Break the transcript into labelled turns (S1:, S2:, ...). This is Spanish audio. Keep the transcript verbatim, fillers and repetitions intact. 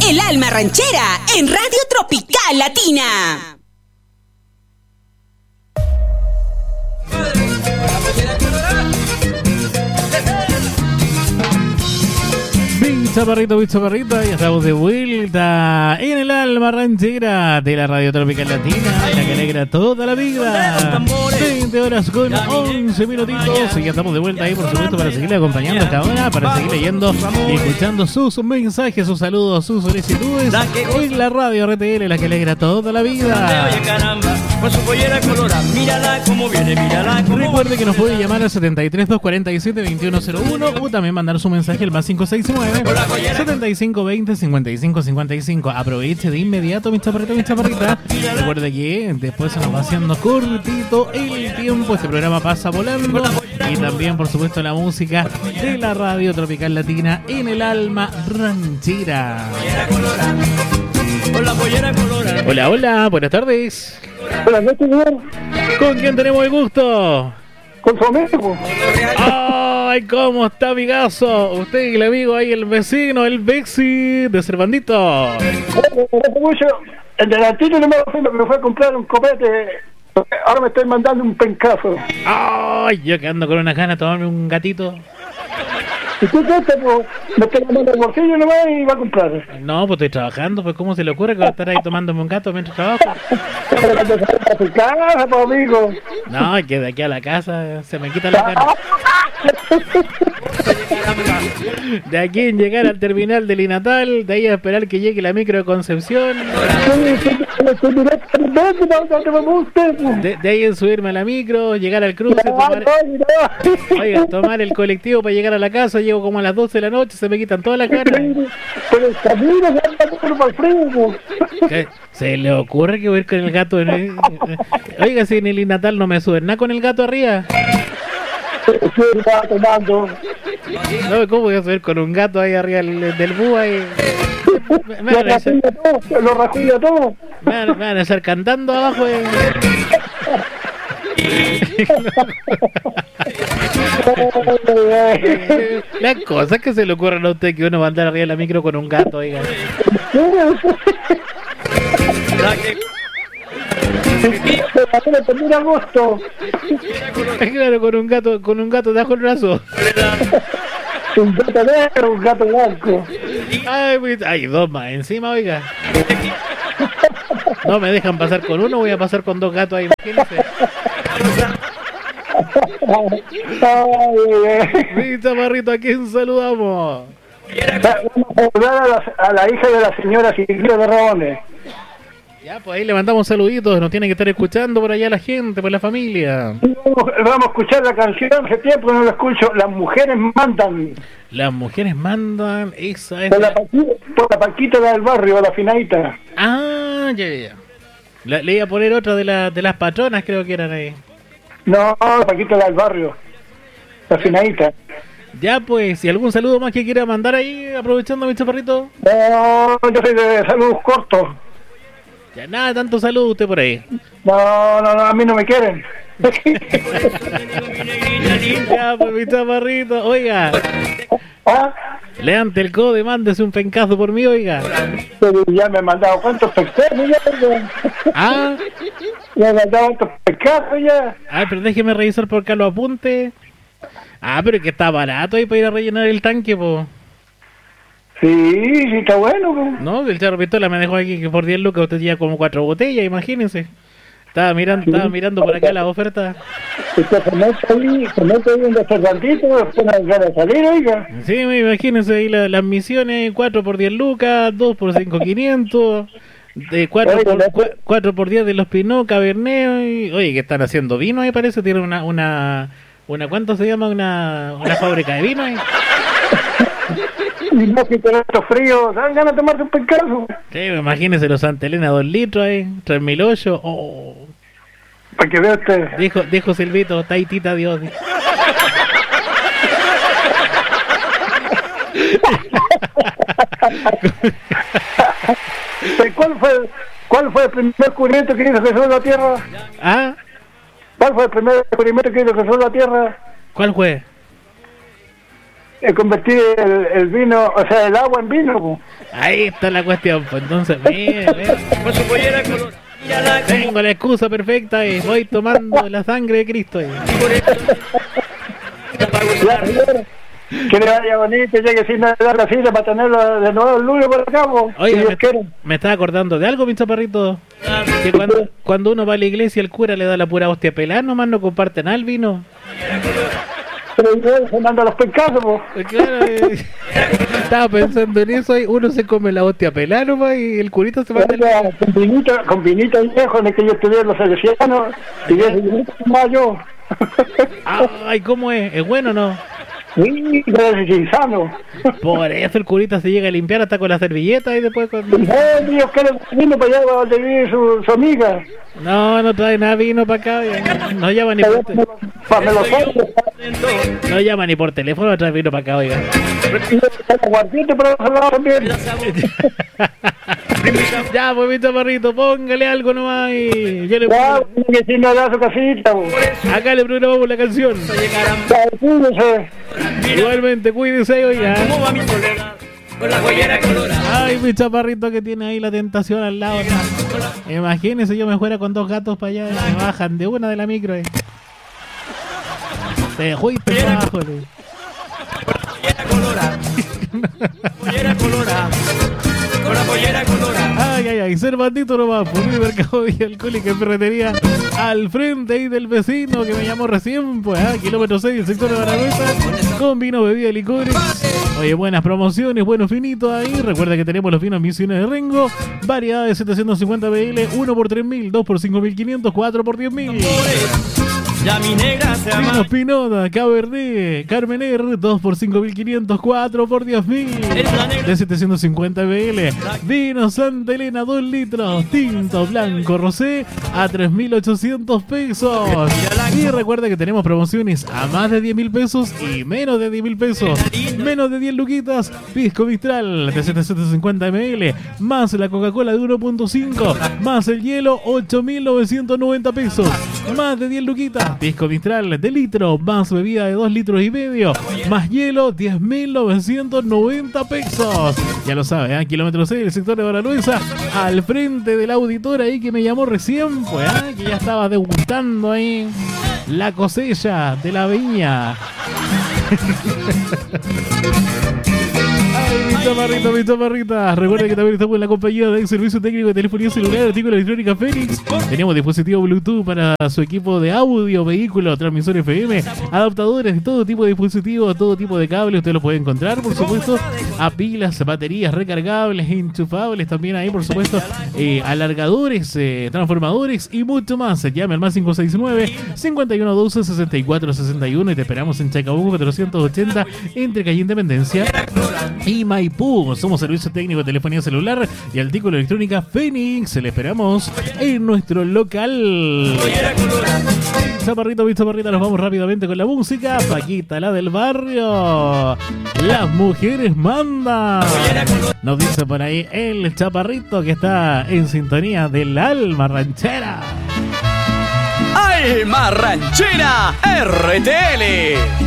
S1: El alma ranchera en Radio Tropical Latina.
S2: Chaparrito, bicho chaparrito, ya estamos de vuelta en el alma ranchera de la Radio Tropical Latina, la que alegra toda la vida. veinte horas con once minutitos y ya estamos de vuelta ahí, por supuesto, para seguirle acompañando esta hora, para seguir leyendo y escuchando sus mensajes, sus saludos, sus solicitudes en la Radio R T L, la que alegra toda la vida. Recuerde que nos puede llamar al setenta y tres, doscientos cuarenta y siete, veintiuno cero uno o también mandar su mensaje al más cinco seis nueve, setenta y cinco veinte, cincuenta y cinco cincuenta y cinco. Aproveche de inmediato, mi chaparrito, mi chaparrita. Recuerde que después se nos va haciendo cortito el tiempo. Este programa pasa volando. Y también, por supuesto, la música de la Radio Tropical Latina en el alma ranchera. Hola, hola, buenas tardes.
S3: Buenas noches, señor.
S2: ¿Con quién tenemos el gusto?
S3: Con su amigo.
S2: ¡Ay, cómo está, amigazo! Usted y el amigo ahí, el vecino, el Bexi de Cervandito.
S3: El delantero no me fue, me fue a comprar un copete. Ahora me estoy mandando un pencazo.
S2: ¡Ay! Yo que ando con una gana de tomarme un gatito.
S3: ¿Y tú qué te, pues? Me estoy mandando el bolsillo nomás y va a comprar.
S2: No, pues estoy trabajando, pues ¿cómo se le ocurre que va a estar ahí tomándome un gato mientras trabajo?
S3: A tu casa, pues, amigo.
S2: No, que de aquí a la casa se me quita la gana. De aquí en llegar al terminal del Inatal, de ahí a esperar que llegue la micro de Concepción. De, de ahí en subirme a la micro, llegar al cruce, tomar, oiga, tomar el colectivo para llegar a la casa. Llego como a las doce de la noche, se me quitan todas las ganas.
S3: Pero el camino se anda para el frío.
S2: ¿Qué? ¿Se le ocurre que voy a ir con el gato? En el... Oiga, si en el Inatal no me suben nada con el gato arriba.
S3: Tomando.
S2: No, ¿cómo voy a subir con un gato ahí arriba del, del búho ahí? Me, me, van a hacer,
S3: lo rajulla todo.
S2: Me, van, me van a estar cantando abajo. Eh. Las cosas que se le ocurren a usted que uno va a andar arriba de la micro con un gato, oiga. Claro, con un gato, con un gato debajo el brazo.
S3: Un gato negro, un gato blanco.
S2: Ay, pues, hay dos más encima, oiga. No me dejan pasar con uno, voy a pasar con dos gatos ahí, imagínense. Mi chaparrito, ¿a quién saludamos?
S3: Vamos a saludar a la, a la hija de la señora Silvia de Rabones.
S2: Ya, pues ahí le mandamos saluditos, nos tiene que estar escuchando por allá la gente, por la familia.
S3: Vamos a escuchar la canción, hace tiempo no la escucho, Las Mujeres Mandan.
S2: Las Mujeres Mandan, esa es...
S3: Por la, Paquita, por la Paquita del barrio, la finadita.
S2: Ah, ya, ya. La, le iba a poner otra de, la, de las patronas, creo que eran ahí.
S3: No, la Paquita del barrio, la finadita.
S2: Ya, pues, si algún saludo más que quiera mandar ahí, aprovechando mi chaparrito.
S3: No, yo soy de saludos cortos.
S2: Ya, nada, tanto saludo usted por ahí.
S3: No, no, no, a mí no me quieren.
S2: Ya, pues, mi chaparrito, oiga.
S3: ¿Ah?
S2: Levante el codo y mándese un pencazo por mí, oiga.
S3: Pero ya me han mandado cuántos pescados ya.
S2: Ah.
S3: Me han mandado cuántos pescados ya.
S2: Ah, pero déjeme revisar por acá los apuntes. Ah, pero que está barato ahí para ir a rellenar el tanque, po.
S3: Sí, sí, está bueno, po.
S2: No, el Charro Pistola me dejó aquí que por diez lucas usted lleva como cuatro botellas, imagínense. Estaba mirando, sí. Estaba mirando por acá la oferta.
S3: Usted se mete ahí, se mete ahí un restaurantito, después no ganas de salir, oiga.
S2: Sí, imagínense ahí la, las misiones, cuatro por diez lucas, dos por cinco quinientos, de cuatro por, cuatro por diez de los Pinot, Cabernet, y, oye, que están haciendo vino ahí parece, tienen una, una, una, ¿cuánto se llama? Una, una fábrica de vino ahí.
S3: Y no, que con estos fríos, dan ganas de tomarse un pencazo.
S2: Sí, imagínese los Santa Elena, dos litros ahí, tres mil ocho. Oh.
S3: Para que vea usted.
S2: Dijo, dijo Silvito, taitita Dios.
S3: ¿Cuál fue, ¿Cuál fue el primer descubrimiento que hizo Jesús en la tierra?
S2: ¿Ah?
S3: ¿Cuál fue el primer descubrimiento que hizo Jesús en la tierra?
S2: ¿Cuál fue?
S3: eh, convertir el, el vino, o sea, el agua en vino. Po.
S2: Ahí está la cuestión, pues entonces, mira, mira. Con su pollera color. Tengo la excusa perfecta y voy tomando la sangre de Cristo. Y por eso...
S3: Que le vaya bonito, llegue sin dar la cita para tenerlo de nuevo el lunes por acá. Po,
S2: oye,
S3: si
S2: me, me estaba acordando de algo, mi chaparrito. Que cuando, cuando uno va a la iglesia, el cura le da la pura hostia pelada, nomás no comparten nada el vino.
S3: Pero yo se manda los pescados, po.
S2: Claro, eh, estaba pensando en eso, y uno se come la hostia pelada nomás y el curito se manda el...
S3: Con vinito, con vinito viejo en el que yo estudié en los salesianos, y yo vinito más yo.
S2: Ay, ¿cómo es? ¿Es bueno o no?
S3: Sí, pero es insano.
S2: Por eso el curita se llega a limpiar hasta con la servilleta y después con...
S3: Eh, Dios, que le vino para allá donde vive su, su amiga.
S2: No, no trae nada vino para acá. Ya. No llama ni por teléfono. No llama ni por teléfono a traer vino para acá, oiga. Ya, pues mi chaparrito, póngale algo nomás y yo le
S3: ya, que si no da su casita.
S2: Acá le programamos la canción. Igualmente, cuídese, oiga. Con la pollera colorada. Ay, mi chaparrito que tiene ahí la tentación al lado. Imagínese, yo me fuera con dos gatos para allá y me bajan de una de la micro. Eh. Te fuiste para abajo. Eh. Pollera colorada. Pollera colorada. Con la pollera colorada. Ay, ay, ay, ser bandito nomás. Por mi mercado y alcohólica en ferretería al frente ahí del vecino que me llamó recién. Pues, ah, kilómetro seis, el sector de Baragüesa. Con vino, bebida, licores. Oye, buenas promociones, buenos finitos ahí. Recuerda que tenemos los vinos Misiones de Rengo. Variedad de setecientos cincuenta mililitros. uno por tres mil, dos por cinco mil quinientos, cuatro por diez mil. Ya mi negra se ama. Vinos Pinota, Cabernet, Carmener, dos por cinco mil quinientos, cuatro por diez mil. De setecientos cincuenta mililitros. Vino Santa Elena, dos litros. Tinto, blanco, rosé, a tres mil ochocientos pesos. Y recuerda que tenemos promociones a más de diez mil pesos y menos de diez mil pesos. Menos de diez luquitas, Pisco Mistral de setecientos cincuenta mililitros. Más la Coca-Cola de uno punto cinco. Más el hielo, ocho mil novecientos noventa pesos. Más de diez luquitas, Pisco Mistral de litro, más bebida de dos litros y medio, más hielo, diez mil novecientos noventa pesos. Ya lo sabes, ¿eh? Kilómetro seis, el sector de Baragüesa, al frente del auditor ahí que me llamó recién, pues, ¿eh? Que ya estaba degustando ahí la cosecha de la viña. Ay, mi chaparrito, mi chaparrita. Recuerda que también estamos en la compañía de servicio técnico de telefonía celular, artículo electrónica Fénix. Tenemos dispositivo Bluetooth para su equipo de audio, vehículo, transmisor F M, adaptadores de todo tipo de dispositivos, todo tipo de cables. Usted lo puede encontrar, por supuesto, a pilas, baterías recargables, enchufables. También ahí, por supuesto, eh, alargadores, eh, transformadores y mucho más. Llame al más cinco seis nueve, cinco uno uno dos, seis cuatro seis uno y te esperamos en Chacabuco cuatrocientos ochenta entre calle Independencia y Maipú. Somos servicio técnico de telefonía celular y artículo electrónica Fénix. Le esperamos en nuestro local. Chaparrito, mi chaparrita, nos vamos rápidamente con la música. Paquita, la del barrio. Las mujeres mandan. Nos dice por ahí el chaparrito que está en sintonía del alma ranchera.
S4: Alma Ranchera R T L.